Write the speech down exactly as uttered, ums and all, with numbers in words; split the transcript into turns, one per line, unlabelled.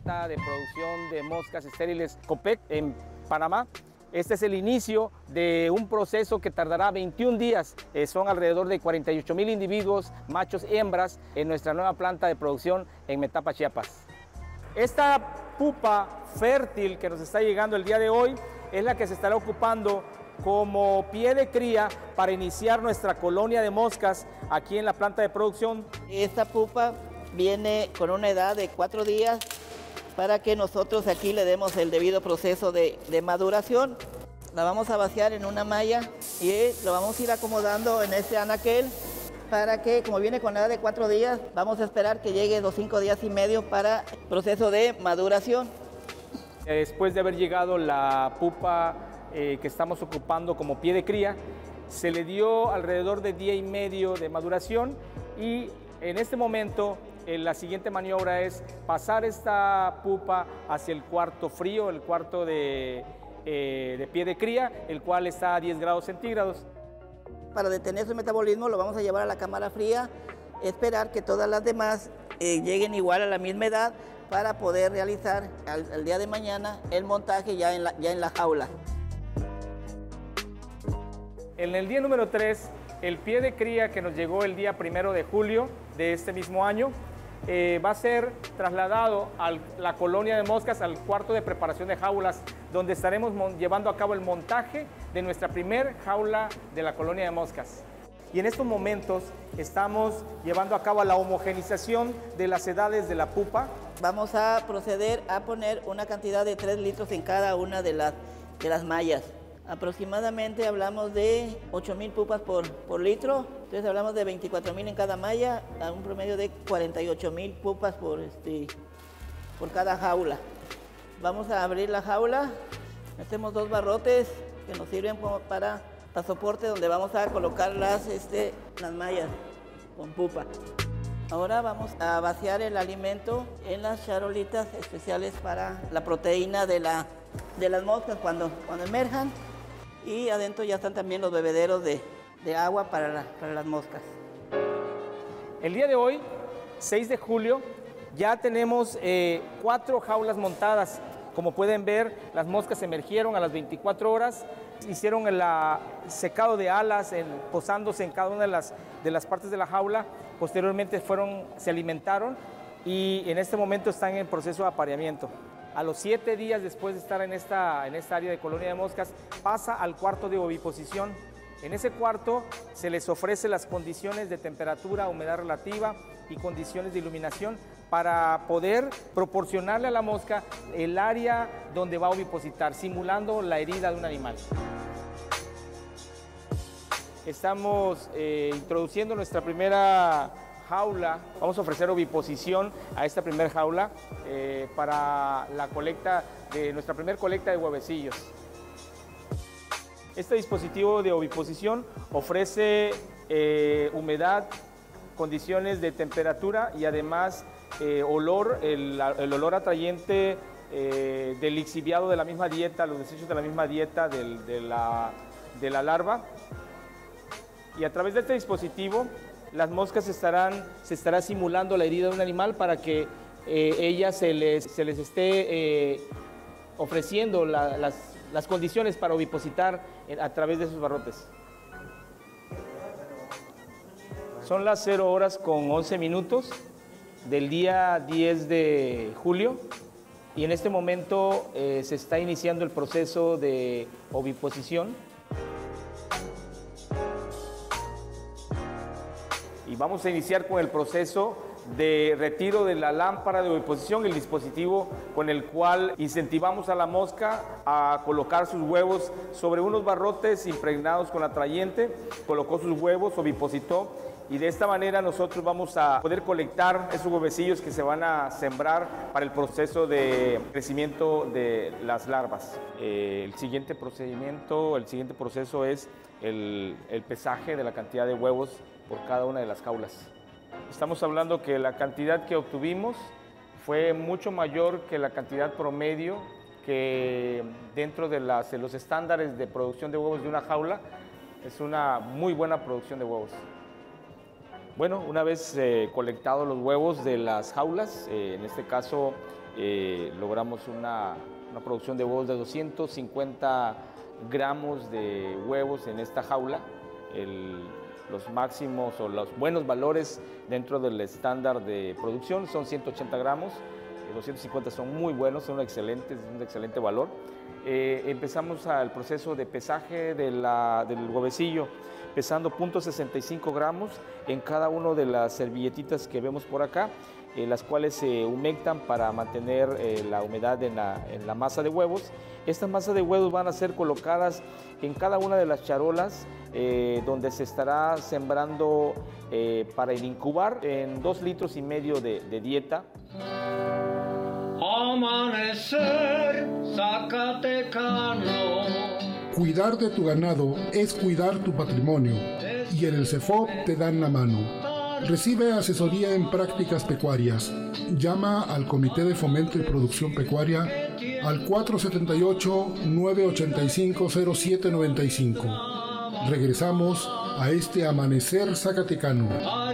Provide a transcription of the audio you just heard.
planta de producción de moscas estériles Copec en Panamá. Este es el inicio de un proceso que tardará veintiún días. Eh, son alrededor de cuarenta y ocho mil individuos, machos y hembras, en nuestra nueva planta de producción en Metapa, Chiapas. Esta pupa fértil que nos está llegando el día de hoy es la que se estará ocupando como pie de cría para iniciar nuestra colonia de moscas aquí en la planta de producción.
Esta pupa viene con una edad de cuatro días para que nosotros aquí le demos el debido proceso de, de maduración. La vamos a vaciar en una malla y lo vamos a ir acomodando en este anaquel para que, como viene con edad de cuatro días, vamos a esperar que llegue los cinco días y medio para el proceso de maduración.
Después de haber llegado la pupa eh, que estamos ocupando como pie de cría, se le dio alrededor de día y medio de maduración y en este momento eh, la siguiente maniobra es pasar esta pupa hacia el cuarto frío, el cuarto de, eh, de pie de cría, el cual está a diez grados centígrados.
Para detener su metabolismo lo vamos a llevar a la cámara fría, esperar que todas las demás eh, lleguen igual a la misma edad para poder realizar al, al día de mañana el montaje ya en la, ya en la jaula.
En el día número tres, el pie de cría que nos llegó el día primero de julio de este mismo año eh, va a ser trasladado a la colonia de moscas al cuarto de preparación de jaulas, donde estaremos llevando a cabo el montaje de nuestra primer jaula de la colonia de moscas. Y en estos momentos estamos llevando a cabo la homogenización de las edades de la pupa.
Vamos a proceder a poner una cantidad de tres litros en cada una de las, de las mallas. Aproximadamente hablamos de ocho mil pupas por, por litro, entonces hablamos de veinticuatro mil en cada malla, a un promedio de cuarenta y ocho mil pupas por, este, por cada jaula. Vamos a abrir la jaula, metemos dos barrotes que nos sirven como para, para soporte donde vamos a colocar las, este, las mallas con pupa. Ahora vamos a vaciar el alimento en las charolitas especiales para la proteína de, la, de las moscas cuando, cuando emerjan. Y adentro ya están también los bebederos de, de agua para, la, para las moscas.
El día de hoy, seis de julio, ya tenemos eh, cuatro jaulas montadas. Como pueden ver, las moscas emergieron a las veinticuatro horas, hicieron el la, secado de alas, en, posándose en cada una de las, de las partes de la jaula. Posteriormente fueron, se alimentaron y en este momento están en proceso de apareamiento. A los siete días después de estar en esta, en esta área de colonia de moscas, pasa al cuarto de oviposición. En ese cuarto se les ofrece las condiciones de temperatura, humedad relativa y condiciones de iluminación para poder proporcionarle a la mosca el área donde va a ovipositar, simulando la herida de un animal. Estamos eh, introduciendo nuestra primera jaula. Vamos a ofrecer oviposición a esta primera jaula eh, para la colecta de nuestra primera colecta de huevecillos. Este dispositivo de oviposición ofrece eh, humedad, condiciones de temperatura y además eh, olor, el, el olor atrayente eh, del lixiviado de la misma dieta, los desechos de la misma dieta del, de, la, de la larva. Y a través de este dispositivo, las moscas estarán, se estará simulando la herida de un animal para que eh, ellas se les, se les esté eh, ofreciendo la, las, las condiciones para ovipositar a través de esos barrotes. Son las cero horas con once minutos del día diez de julio y en este momento eh, se está iniciando el proceso de oviposición. Y vamos a iniciar con el proceso de retiro de la lámpara de oviposición, el dispositivo con el cual incentivamos a la mosca a colocar sus huevos sobre unos barrotes impregnados con atrayente, colocó sus huevos, ovipositó y de esta manera nosotros vamos a poder colectar esos huevecillos que se van a sembrar para el proceso de crecimiento de las larvas. Eh, el siguiente procedimiento, el siguiente proceso es el, el pesaje de la cantidad de huevos por cada una de las jaulas. Estamos hablando que la cantidad que obtuvimos fue mucho mayor que la cantidad promedio que dentro de, las, de los estándares de producción de huevos de una jaula es una muy buena producción de huevos. Bueno, una vez eh, colectados los huevos de las jaulas, eh, en este caso eh, logramos una, una producción de huevos de doscientos cincuenta gramos de huevos en esta jaula. El, los máximos o los buenos valores dentro del estándar de producción son ciento ochenta gramos, doscientos cincuenta son muy buenos, son excelentes, es un excelente valor. Eh, empezamos el proceso de pesaje de la, del huevecillo, pesando cero punto sesenta y cinco gramos en cada una de las servilletitas que vemos por acá, eh, las cuales se humectan para mantener eh, la humedad en la, en la masa de huevos. Estas masas de huevos van a ser colocadas en cada una de las charolas eh, donde se estará sembrando eh, para el incubar en dos litros y medio de, de dieta.
Amanecer zacatecano.
Cuidar de tu ganado es cuidar tu patrimonio, y en el CEFOP te dan la mano. Recibe asesoría en prácticas pecuarias. Llama al Comité de Fomento y Producción Pecuaria al cuatro siete ocho, nueve ocho cinco, cero siete nueve cinco. Regresamos a este Amanecer Zacatecano.